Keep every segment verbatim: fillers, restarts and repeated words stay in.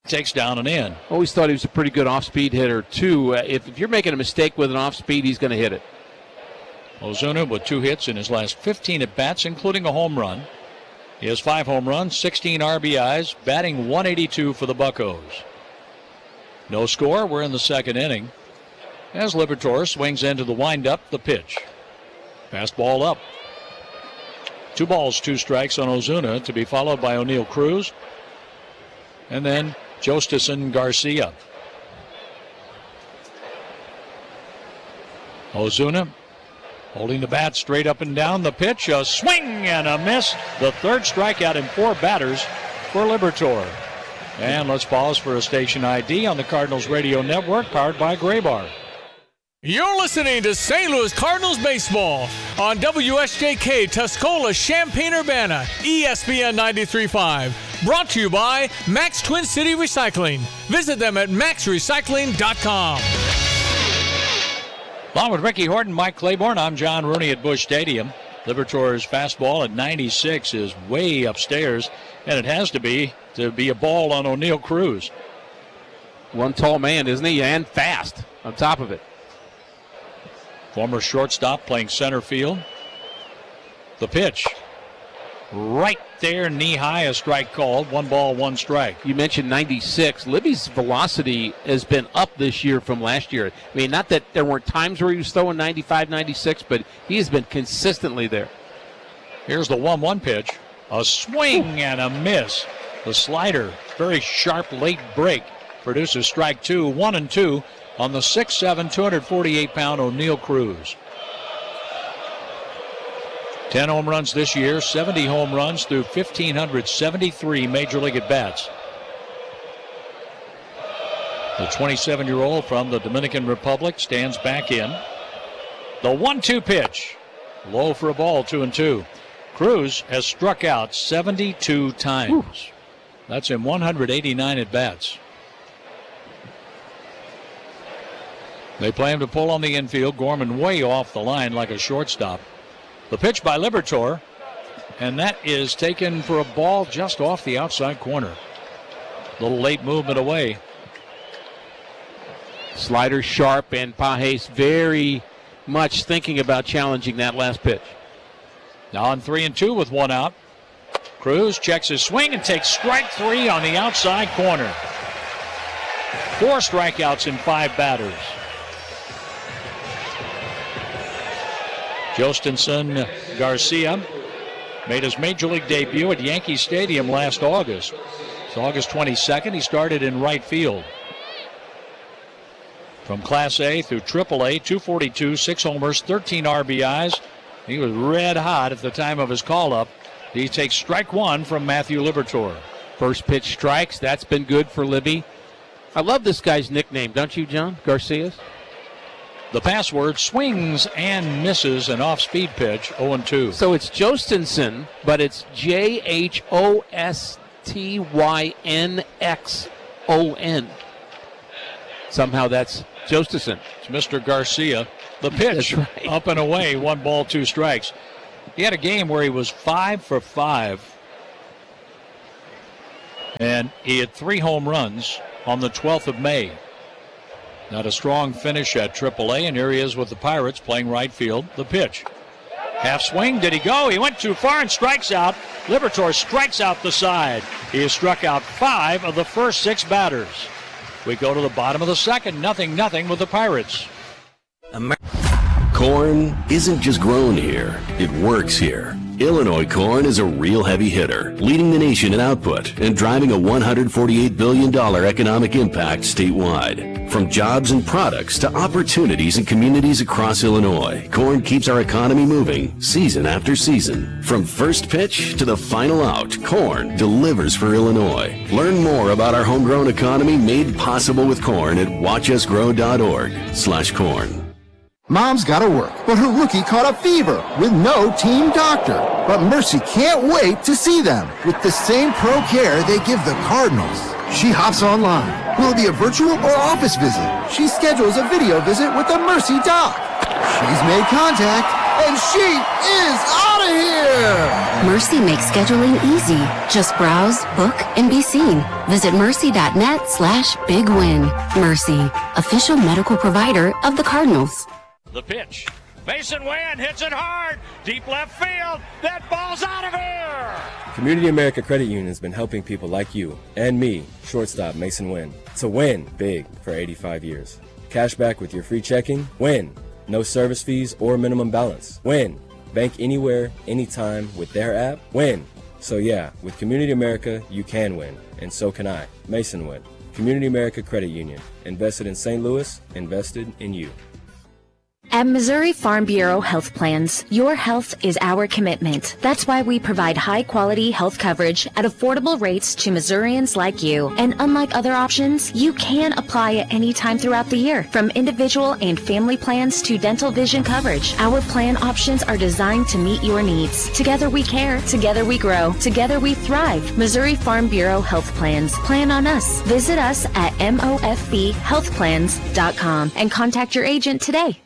takes down and in. Always thought he was a pretty good off-speed hitter, too. Uh, if, if you're making a mistake with an off-speed, he's going to hit it. Ozuna with two hits in his last fifteen at-bats, including a home run. He has five home runs, sixteen R B Is, batting one eighty-two for the Buccos. No score. We're in the second inning. As Liberatore swings into the windup, the pitch. Fastball up. Two balls, two strikes on Ozuna, to be followed by O'Neill Cruz. And then Jostison Garcia. Ozuna holding the bat straight up and down. The pitch, a swing and a miss. The third strikeout in four batters for Liberatore. And let's pause for a station I D on the Cardinals Radio Network, powered by Graybar. You're listening to Saint Louis Cardinals baseball on W S J K Tuscola, Champaign-Urbana, E S P N ninety-three point five. Brought to you by Max Twin City Recycling. Visit them at max recycling dot com. Along with Ricky Horton, Mike Claiborne, I'm John Rooney at Busch Stadium. Liberatore's fastball at ninety-six is way upstairs, and it has to be to be a ball on O'Neill Cruz. One tall man, isn't he? And fast on top of it. Former shortstop playing center field. The pitch. Right there, knee high, a strike called. One ball, one strike. You mentioned ninety-six. Libby's velocity has been up this year from last year. I mean, not that there weren't times where he was throwing ninety-five, ninety-six, but he has been consistently there. Here's the one one pitch. A swing and a miss. The slider, very sharp late break, produces strike two. One and two on the six seven, two forty-eight pound O'Neill Cruz. ten home runs this year, seventy home runs through one thousand five hundred seventy-three major league at-bats. The twenty-seven-year-old from the Dominican Republic stands back in. The one two pitch. Low for a ball, two and two. Cruz has struck out seventy-two times. Whew. That's in one hundred eighty-nine at-bats. They play him to pull on the infield. Gorman way off the line like a shortstop. The pitch by Liberatore, and that is taken for a ball just off the outside corner. Little late movement away. Slider sharp, and Pages very much thinking about challenging that last pitch. Now on three and two with one out. Cruz checks his swing and takes strike three on the outside corner. Four strikeouts in five batters. Jostison Garcia made his major league debut at Yankee Stadium last August. It's August twenty-second. He started in right field. From Class A through Triple A, two forty-two, six homers, thirteen R B Is. He was red hot at the time of his call-up. He takes strike one from Matthew Liberatore. First pitch strikes. That's been good for Libby. I love this guy's nickname, don't you, John? Garcia's? The password, swings and misses an off-speed pitch, oh and two. So it's Jostynson, but it's J H O S T Y N X O N. Somehow that's Jostynson. It's Mister Garcia. The pitch, right. Up and away, one ball, two strikes. He had a game where he was five for five. And he had three home runs on the twelfth of May. Not a strong finish at Triple A, and here he is with the Pirates playing right field. The pitch. Half swing, did he go? He went too far and strikes out. Liberatore strikes out the side. He has struck out five of the first six batters. We go to the bottom of the second, nothing, nothing with the Pirates. Amer- Corn isn't just grown here, it works here. Illinois corn is a real heavy hitter, leading the nation in output and driving a one hundred forty-eight billion dollars economic impact statewide. From jobs and products to opportunities in communities across Illinois, corn keeps our economy moving season after season. From first pitch to the final out, corn delivers for Illinois. Learn more about our homegrown economy made possible with corn at watch us grow dot org slash corn. Mom's got to work, but her rookie caught a fever with no team doctor. But Mercy can't wait to see them with the same pro care they give the Cardinals. She hops online. Will it be a virtual or office visit? She schedules a video visit with the Mercy doc. She's made contact, and she is out of here! Mercy makes scheduling easy. Just browse, book, and be seen. Visit mercy.net slash big win. Mercy, official medical provider of the Cardinals. The pitch. Mason Wynn hits it hard. Deep left field. That ball's out of here. Community America Credit Union has been helping people like you and me, shortstop Mason Wynn, to win big for eighty-five years. Cash back with your free checking. Win. No service fees or minimum balance. Win. Bank anywhere, anytime with their app. Win. So yeah, with Community America, you can win. And so can I. Mason Wynn. Community America Credit Union. Invested in Saint Louis. Invested in you. At Missouri Farm Bureau Health Plans, your health is our commitment. That's why we provide high-quality health coverage at affordable rates to Missourians like you. And unlike other options, you can apply at any time throughout the year. From individual and family plans to dental vision coverage, our plan options are designed to meet your needs. Together we care, together we grow, together we thrive. Missouri Farm Bureau Health Plans. Plan on us. Visit us at M O F B health plans dot com and contact your agent today.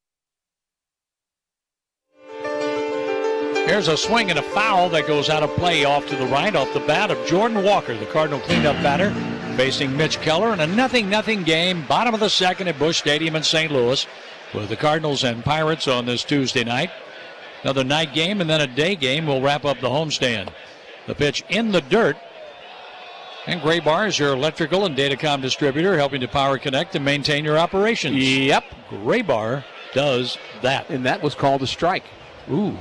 Here's a swing and a foul that goes out of play off to the right, off the bat of Jordan Walker, the Cardinal cleanup batter, facing Mitch Keller in a nothing nothing game, bottom of the second at Busch Stadium in Saint Louis, with the Cardinals and Pirates on this Tuesday night. Another night game and then a day game will wrap up the homestand. The pitch in the dirt. And Graybar is your electrical and datacom distributor, helping to power connect and maintain your operations. Yep. Graybar does that. And that was called a strike. Ooh.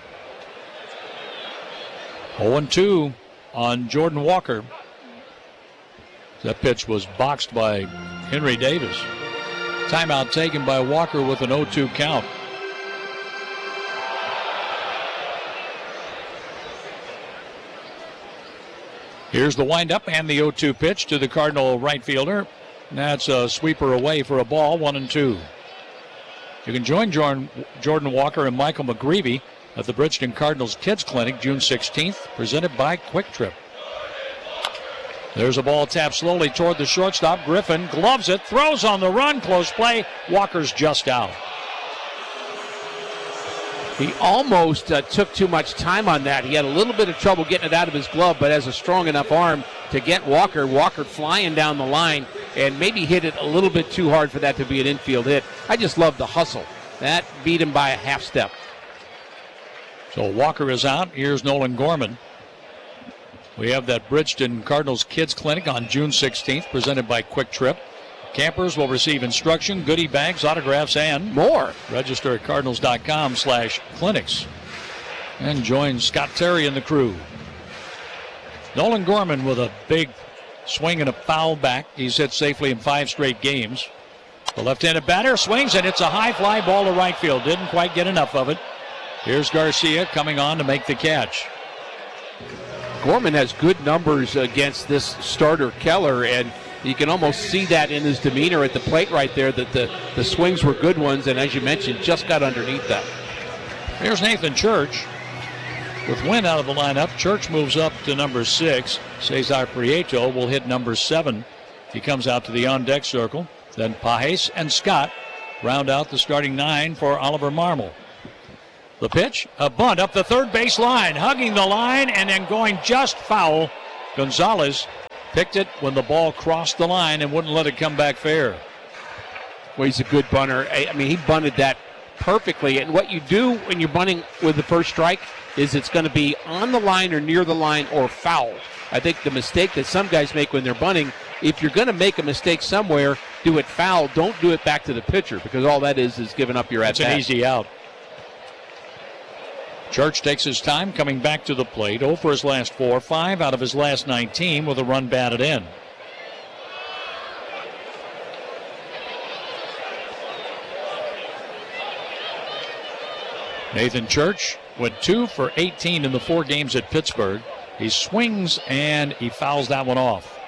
oh and two on Jordan Walker. That pitch was boxed by Henry Davis. Timeout taken by Walker with an oh two count. Here's the windup and the oh two pitch to the Cardinal right fielder. That's a sweeper away for a ball, one and two. You can join Jordan, Jordan Walker and Michael McGreevy at the Bridgeton Cardinals Kids Clinic June sixteenth, presented by Quick Trip. There's a ball tapped slowly toward the shortstop. Griffin gloves it, throws on the run, close play. Walker's just out. He almost uh, took too much time on that. He had a little bit of trouble getting it out of his glove, but has a strong enough arm to get Walker. Walker flying down the line and maybe hit it a little bit too hard for that to be an infield hit. I just love the hustle. That beat him by a half step. So Walker is out. Here's Nolan Gorman. We have that Bridgeton Cardinals Kids Clinic on June sixteenth, presented by Quick Trip. Campers will receive instruction, goodie bags, autographs, and more. Register at cardinals.com slash clinics. And join Scott Terry and the crew. Nolan Gorman with a big swing and a foul back. He's hit safely in five straight games. The left-handed batter swings, and it's a high fly ball to right field. Didn't quite get enough of it. Here's Garcia coming on to make the catch. Gorman has good numbers against this starter Keller, and you can almost see that in his demeanor at the plate right there, that the, the swings were good ones, and as you mentioned, just got underneath that. Here's Nathan Church. With Wynn out of the lineup, Church moves up to number six. Cesar Prieto will hit number seven. He comes out to the on-deck circle. Then Pajes and Scott round out the starting nine for Oliver Marmol. The pitch, a bunt up the third base line, hugging the line and then going just foul. Gonzalez picked it when the ball crossed the line and wouldn't let it come back fair. Well, he's a good bunter. I mean, he bunted that perfectly. And what you do when you're bunting with the first strike is it's going to be on the line or near the line or foul. I think the mistake that some guys make when they're bunting, if you're going to make a mistake somewhere, do it foul. Don't do it back to the pitcher, because all that is is giving up your at-bat. It's an easy out. Church takes his time coming back to the plate. oh for his last four, five out of his last nineteen with a run batted in. Nathan Church went two for eighteen in the four games at Pittsburgh. He swings and he fouls that one off.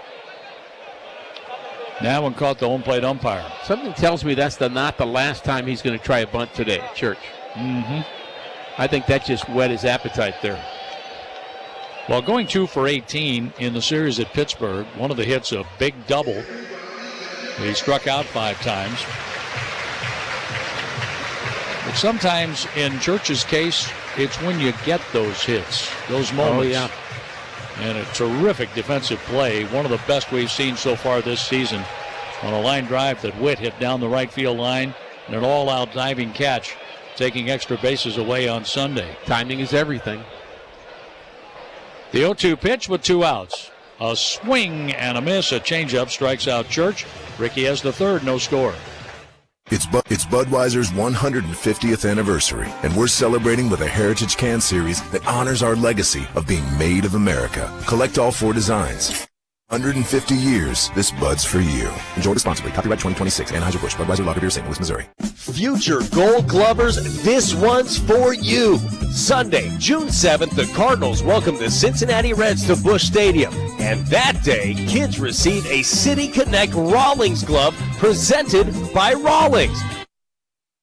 That one caught the home plate umpire. Something tells me that's the, not the last time he's going to try a bunt today, Church. Mm-hmm. I think that just whet his appetite there. Well, going two for eighteen in the series at Pittsburgh, one of the hits, a big double. He struck out five times. But sometimes, in Church's case, it's when you get those hits, those moments. Oh, yeah. And a terrific defensive play, one of the best we've seen so far this season, on a line drive that Witt hit down the right field line, and an all-out diving catch, taking extra bases away on Sunday. Timing is everything. The oh two pitch with two outs. A swing and a miss. A changeup strikes out Church. Ricky has the third, no score. It's, Bu- it's Budweiser's one hundred fiftieth anniversary, and we're celebrating with a Heritage Can Series that honors our legacy of being made of America. Collect all four designs. one hundred fifty years, this Bud's for you. Enjoy responsibly. Copyright twenty twenty-six. Anheuser-Busch. Budweiser Lager Beer, Saint Louis, Missouri. Future Gold Glovers, this one's for you. Sunday, June seventh, the Cardinals welcome the Cincinnati Reds to Busch Stadium. And that day, kids receive a City Connect Rawlings glove presented by Rawlings.